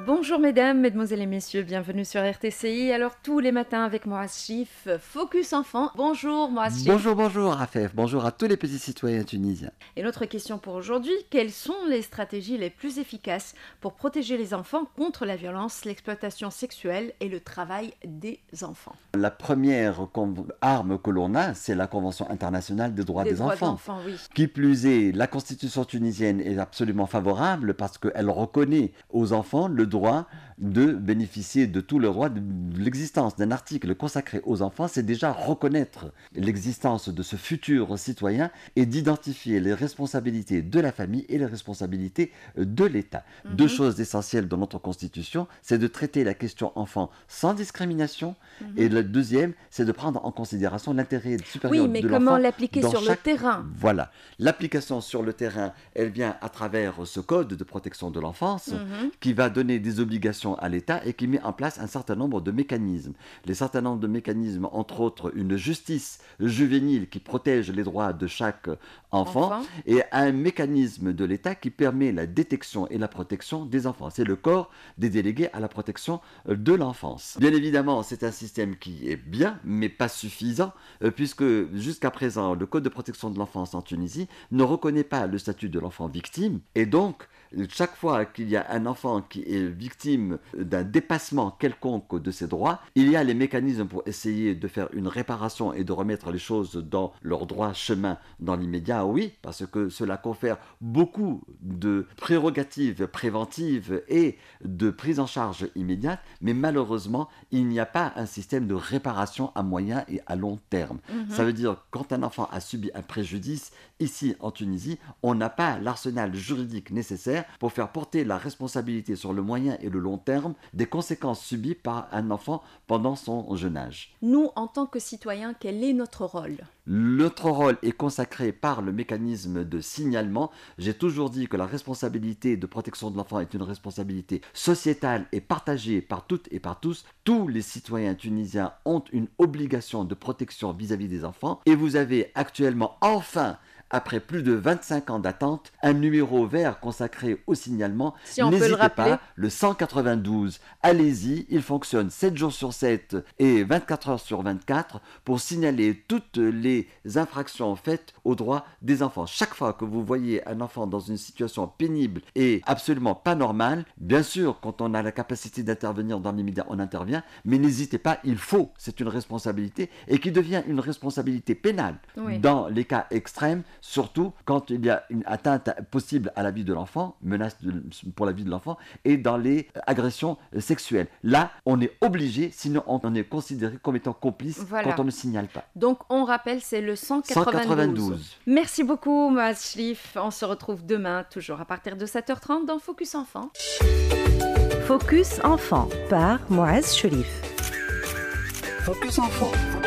Bonjour mesdames, mesdemoiselles et messieurs, bienvenue sur RTCI. Alors tous les matins avec Moaz Chif, Focus Enfant. Bonjour Moaz Chif. Bonjour Rafef, bonjour à tous les petits citoyens tunisiens. Et notre question pour aujourd'hui, quelles sont les stratégies les plus efficaces pour protéger les enfants contre la violence, l'exploitation sexuelle et le travail des enfants? La première arme que l'on a, c'est la Convention internationale des droits des enfants. Oui. Qui plus est, la Constitution tunisienne est absolument favorable parce qu'elle reconnaît aux enfants le droit de bénéficier de tout le droit de l'existence d'un article consacré aux enfants, c'est déjà reconnaître l'existence de ce futur citoyen et d'identifier les responsabilités de la famille et les responsabilités de l'État. Deux choses essentielles dans notre Constitution, c'est de traiter la question enfant sans discrimination et le deuxième, c'est de prendre en considération l'intérêt supérieur de l'enfant. Oui, mais comment l'appliquer sur le terrain? Voilà. L'application sur le terrain, elle vient à travers ce code de protection de l'enfance qui va donner des obligations à l'État et qui met en place un certain nombre de mécanismes. Les certains nombres de mécanismes, entre autres une justice juvénile qui protège les droits de chaque enfant et un mécanisme de l'État qui permet la détection et la protection des enfants. C'est le corps des délégués à la protection de l'enfance. Bien évidemment, c'est un système qui est bien, mais pas suffisant, puisque jusqu'à présent, le Code de protection de l'enfance en Tunisie ne reconnaît pas le statut de l'enfant victime et donc, chaque fois qu'il y a un enfant qui est victime d'un dépassement quelconque de ses droits, il y a les mécanismes pour essayer de faire une réparation et de remettre les choses dans leur droit chemin dans l'immédiat, oui, parce que cela confère beaucoup de prérogatives préventives et de prise en charge immédiate, mais malheureusement, il n'y a pas un système de réparation à moyen et à long terme. Ça veut dire, quand un enfant a subi un préjudice, ici en Tunisie, on n'a pas l'arsenal juridique nécessaire pour faire porter la responsabilité sur le moyen et le long terme des conséquences subies par un enfant pendant son jeune âge. Nous, en tant que citoyens, quel est notre rôle? Notre rôle est consacré par le mécanisme de signalement. J'ai toujours dit que la responsabilité de protection de l'enfant est une responsabilité sociétale et partagée par toutes et par tous. Tous les citoyens tunisiens ont une obligation de protection vis-à-vis des enfants et vous avez actuellement enfin, après plus de 25 ans d'attente, un numéro vert consacré au signalement. Si on peut le rappeler. Pas, le 192. Allez-y, il fonctionne 7 jours sur 7 et 24 heures sur 24 pour signaler toutes les infractions faites aux droits des enfants. Chaque fois que vous voyez un enfant dans une situation pénible et absolument pas normale, bien sûr, quand on a la capacité d'intervenir dans l'immédiat, on intervient, mais n'hésitez pas, il faut, c'est une responsabilité et qui devient une responsabilité pénale dans les cas extrêmes, surtout quand il y a une atteinte possible à la vie de l'enfant, menace pour la vie de l'enfant, et dans les agressions sexuelles. Là, on est obligé, sinon on est considéré comme étant complice quand on ne signale pas. Donc on rappelle, c'est le 192. Merci beaucoup Moaz Chif. On se retrouve demain, toujours à partir de 7h30 dans Focus Enfant. Focus Enfant par Moaz Chif. Focus Enfant.